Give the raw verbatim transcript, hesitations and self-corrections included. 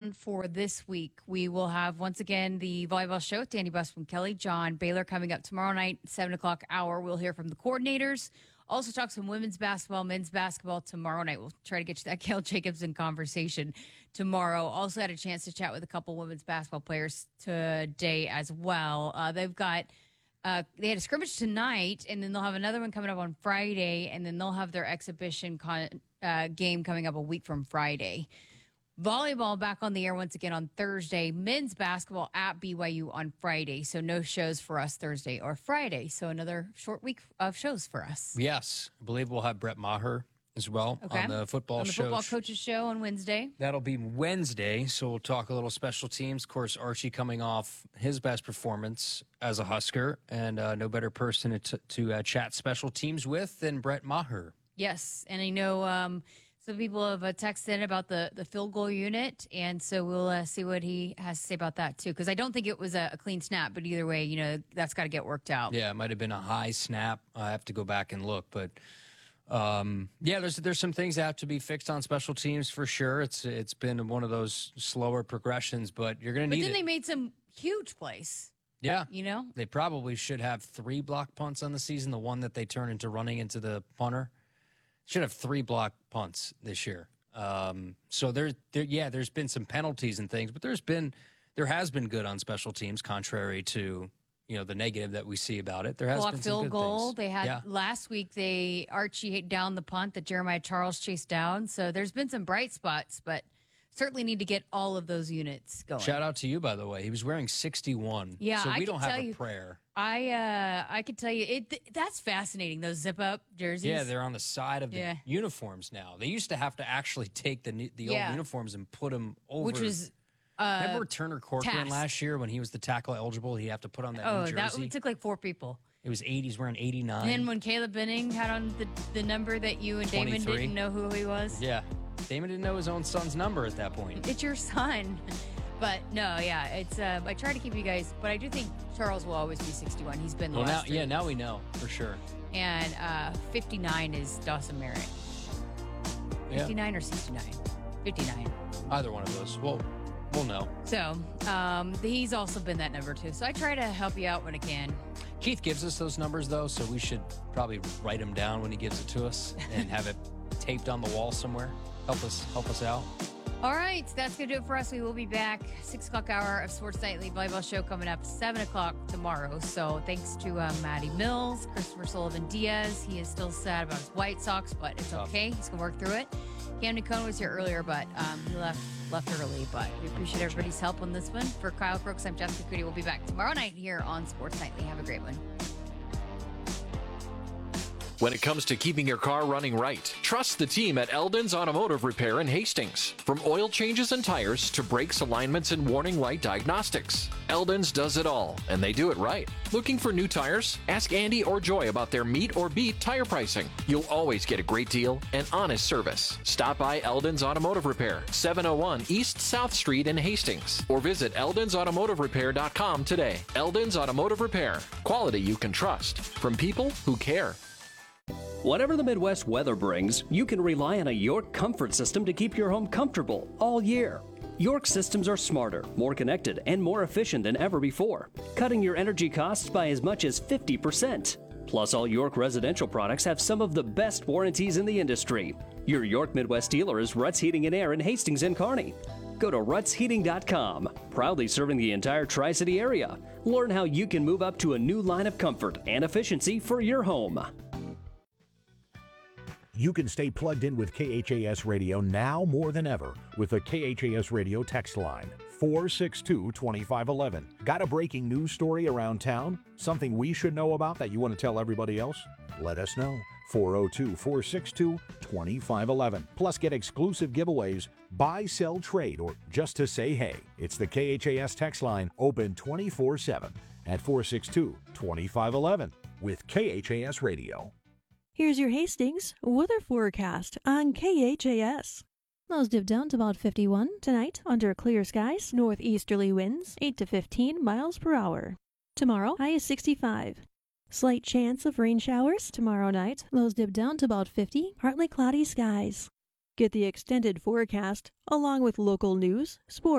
on for this week. We will have, once again, the volleyball show with Danny Busman, Kelly John Baylor coming up tomorrow night, seven o'clock hour. We'll hear from the coordinators. Also talk some women's basketball, men's basketball tomorrow night. We'll try to get you that Gail Jacobson conversation tomorrow. Also had a chance to chat with a couple women's basketball players today as well. Uh, they've got, uh, they had a scrimmage tonight, and then they'll have another one coming up on Friday, and then they'll have their exhibition con- uh, game coming up a week from Friday. Volleyball back on the air once again on Thursday. Men's basketball at B Y U on Friday. So no shows for us Thursday or Friday. So another short week of shows for us. Yes. I believe we'll have Brett Maher as well okay. on the football on the show. football coaches show on Wednesday. That'll be Wednesday. So we'll talk a little special teams. Of course, Archie coming off his best performance as a Husker. And uh, no better person to, to uh, chat special teams with than Brett Maher. Yes. And I know... Um, Some people have uh, texted in about the, the field goal unit, and so we'll uh, see what he has to say about that, too, because I don't think it was a, a clean snap, but either way, you know, that's got to get worked out. Yeah, it might have been a high snap. I have to go back and look, but, um, yeah, there's there's some things that have to be fixed on special teams for sure. It's It's been one of those slower progressions, but you're going to need it. But then they made some huge plays. Yeah. You know? They probably should have three block punts on the season, the one that they turn into running into the punter. Should have three block punts this year. Um, so there, there, yeah, there's been some penalties and things, but there's been, there has been good on special teams, contrary to, you know, the negative that we see about it. There has block been some field good goal. things. They had yeah. last week. They Archie hit down the punt that Jeremiah Charles chased down. So there's been some bright spots, but certainly need to get all of those units going. Shout out to you, by the way. He was wearing sixty-one. Yeah, so we I don't can have tell a you, prayer. I uh, I could tell you it. Th- that's fascinating. Those zip up jerseys. Yeah, they're on the side of the yeah. uniforms now. They used to have to actually take the the yeah. old uniforms and put them over. Which was uh, remember Turner Corcoran task. last year when he was the tackle eligible? He'd have to put on that oh, new jersey. that took like four people. It was eighties, wearing eighty-nine. And then when Caleb Benning had on the the number that you and Damon twenty-three. didn't know who he was. Yeah. Damon didn't know his own son's number at that point. It's your son. But no, yeah, it's. Uh, I try to keep you guys, but I do think Charles will always be sixty-one. He's been the well, last now, three yeah, years. now we know for sure. And uh, fifty-nine is Dawson Merritt. fifty-nine yeah. or sixty-nine? fifty-nine. Either one of those. Well, we'll know. So um, he's also been that number too. So I try to help you out when I can. Keith gives us those numbers though, so we should probably write them down when he gives it to us and have it taped on the wall somewhere. Help us, help us out. All right, that's going to do it for us. We will be back. six o'clock hour of Sports Nightly Volleyball Show coming up seven o'clock tomorrow. So thanks to uh, Maddie Mills, Christopher Sullivan Diaz. He is still sad about his White Sox, but it's okay. He's going to work through it. Camden Cohn was here earlier, but um, he left left early. But we appreciate everybody's help on this one. For Kyle Crooks, I'm Jessica Cootie. We'll be back tomorrow night here on Sports Nightly. Have a great one. When it comes to keeping your car running right, trust the team at Eldon's Automotive Repair in Hastings. From oil changes and tires to brakes, alignments, and warning light diagnostics, Eldon's does it all, and they do it right. Looking for new tires? Ask Andy or Joy about their meet or beat tire pricing. You'll always get a great deal and honest service. Stop by Eldon's Automotive Repair, seven oh one East South Street in Hastings, or visit eldons automotive repair dot com today. Eldon's Automotive Repair. Quality you can trust. From people who care. Whatever the Midwest weather brings, you can rely on a York comfort system to keep your home comfortable all year. York systems are smarter, more connected, and more efficient than ever before, cutting your energy costs by as much as fifty percent. Plus, all York residential products have some of the best warranties in the industry. Your York Midwest dealer is Ruts Heating and Air in Hastings and Kearney. Go to ruts heating dot com, proudly serving the entire Tri-City area. Learn how you can move up to a new line of comfort and efficiency for your home. You can stay plugged in with K H A S Radio now more than ever with the K H A S Radio text line, four six two, two five one one. Got a breaking news story around town? Something we should know about that you want to tell everybody else? Let us know. four oh two, four six two, two five one one. Plus get exclusive giveaways, buy, sell, trade, or just to say hey. It's the K H A S text line, open twenty-four seven at four six two, two five one one with K H A S Radio. Here's your Hastings weather forecast on K H A S. Lows dip down to about fifty-one tonight under clear skies, northeasterly winds eight to fifteen miles per hour. Tomorrow, high is sixty-five. Slight chance of rain showers tomorrow night. Lows dip down to about fifty, partly cloudy skies. Get the extended forecast along with local news, sports,